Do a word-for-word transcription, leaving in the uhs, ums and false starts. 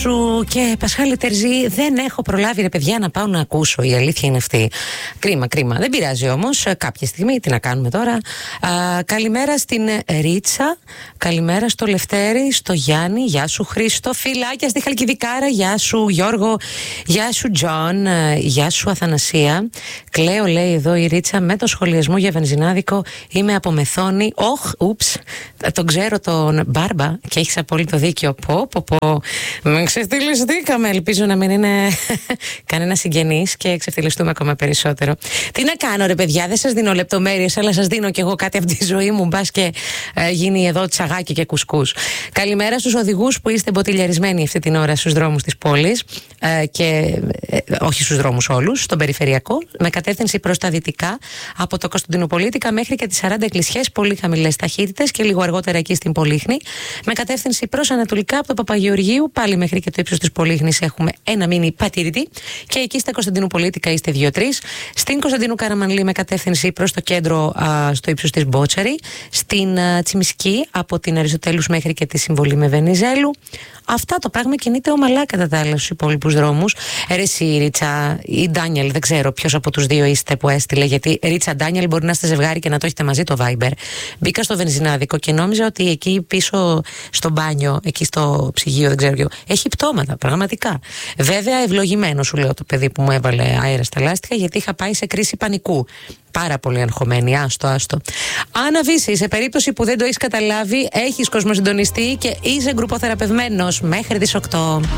σου και Πασχάλη Τερζή, δεν έχω προλάβει ρε παιδιά να πάω να ακούσω. Η αλήθεια είναι αυτή. Κρίμα, κρίμα. Δεν πειράζει όμως. Κάποια στιγμή, τι να κάνουμε τώρα. Α, καλημέρα στην Ρίτσα. Καλημέρα στο Λευτέρη, στο Γιάννη. Γεια σου Χρήστο. Φιλάκια στη Χαλκιδικάρα. Γεια σου Γιώργο. Γεια σου Τζον. Γεια σου Αθανασία. Κλαίω, λέει εδώ η Ρίτσα, με το σχολιασμό για βενζινάδικο. Είμαι από Μεθόνη. Όχ, ούψ. Τον ξέρω τον Μπάρμπα και έχεις απόλυτο δίκιο. Πω, πω, πω. Με ξεφτυλιστήκαμε. Ελπίζω να μην είναι κανένα συγγενής και ξεφτυλιστούμε ακόμα περισσότερο. Τι να κάνω, ρε παιδιά, δεν σας δίνω λεπτομέρειες, αλλά σας δίνω κι εγώ κάτι από τη ζωή μου. Μπας και ε, γίνει εδώ τσαγάκι και κουσκούς. Καλημέρα στους οδηγούς που είστε μποτιλιαρισμένοι αυτή την ώρα στους δρόμους της πόλης. Ε, και ε, όχι στους δρόμους όλους, στον περιφερειακό, με κατεύθυνση προς τα δυτικά, από το Κωνσταντινοπολίτικα μέχρι και τις σαράντα Εκκλησιές, πολύ χαμηλές ταχύτητες και λίγο αργότερα εκεί στην Πολύχνη. Με κατεύθυνση προς ανατολικά από το Παπαγεωργίου, πάλι μέχρι και το ύψος της Πολύχνης έχουμε ένα μίνι πατήρητη. Και εκεί στα Κωνσταντινουπολίτικα είστε δύο τρία. Στην Κωνσταντίνου Καραμανλή με κατεύθυνση προς το κέντρο, α, στο ύψος της Μπότσαρη. Στην α, Τσιμισκή από την Αριστοτέλους μέχρι και τη Συμβολή με Βενιζέλου. Αυτά, το πράγμα κινείται ομαλά κατά τα άλλα στους υπόλοιπους δρόμους. Ρε εσύ Ρίτσα ή Ντάνιελ, δεν ξέρω ποιος από τους δύο είστε που έστειλε, γιατί Ρίτσα Ντάνιελ μπορεί να είστε ζευγάρι και να το έχετε μαζί το Viber. Μπήκα στο βενζινάδικο και νόμιζα ότι εκεί πίσω στο μπάνιο, εκεί στο ψυγείο, δεν ξέρω ποιο, έχει πτώματα, πραγματικά. Βέβαια, ευλογημένο σου λέω το παιδί που μου έβαλε αέρα στα λάστιχα, γιατί είχα πάει σε κρίση πανικού. Πάρα πολύ αγχωμένη, άστο, άστο. Άννα Βύση, σε περίπτωση που δεν το έχεις καταλάβει, έχεις κοσμοσυντονιστή και είσαι γκρουποθεραπευμένος μέχρι τις οκτώ.